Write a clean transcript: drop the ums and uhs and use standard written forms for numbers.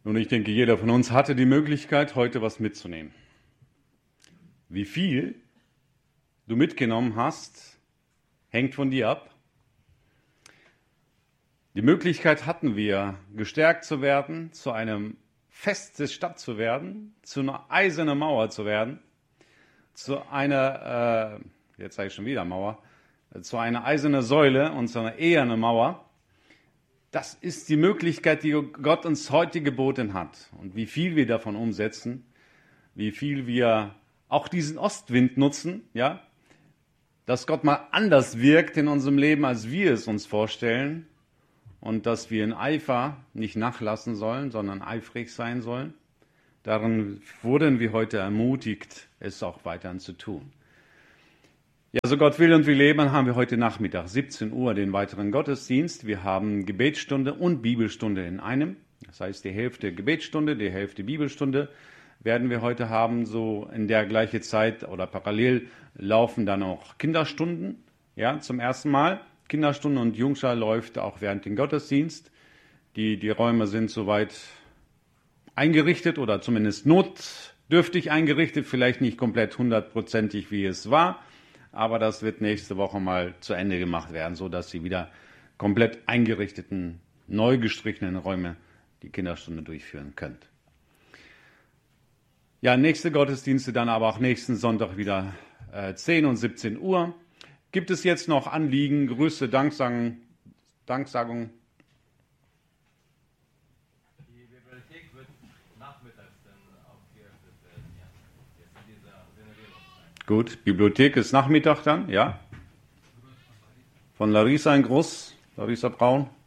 Nun, ich denke, jeder von uns hatte die Möglichkeit, heute was mitzunehmen. Wie viel du mitgenommen hast, hängt von dir ab. Die Möglichkeit hatten wir, gestärkt zu werden, zu einem feste Stadt zu werden, zu einer eisernen Mauer zu werden, zu einer, jetzt sage ich schon wieder Mauer, zu einer eisernen Säule und zu einer ehernen Mauer. Das ist die Möglichkeit, die Gott uns heute geboten hat. Und wie viel wir davon umsetzen, wie viel wir auch diesen Ostwind nutzen, ja, dass Gott mal anders wirkt in unserem Leben, als wir es uns vorstellen. Und dass wir in Eifer nicht nachlassen sollen, sondern eifrig sein sollen. Darin wurden wir heute ermutigt, es auch weiterhin zu tun. Ja, so Gott will und wir leben, haben wir heute Nachmittag, 17 Uhr, den weiteren Gottesdienst. Wir haben Gebetsstunde und Bibelstunde in einem. Das heißt, die Hälfte Gebetsstunde, die Hälfte Bibelstunde werden wir heute haben. So in der gleichen Zeit oder parallel laufen dann auch Kinderstunden, ja, zum ersten Mal. Kinderstunde und Jungschar läuft auch während dem Gottesdienst. Die Räume sind soweit eingerichtet oder zumindest notdürftig eingerichtet, vielleicht nicht komplett 100%ig, wie es war, aber das wird nächste Woche mal zu Ende gemacht werden, sodass Sie wieder komplett eingerichteten, neu gestrichenen Räume die Kinderstunde durchführen könnt. Ja, nächste Gottesdienste dann aber auch nächsten Sonntag wieder 10 und 17 Uhr. Gibt es jetzt noch Anliegen, Grüße, Danksagung? Die Bibliothek wird nachmittags dann auch geöffnet werden, ja. Jetzt in dieser Renovierungszeit. Gut, Bibliothek ist Nachmittag dann, ja. Von Larissa ein Gruß, Larissa Braun.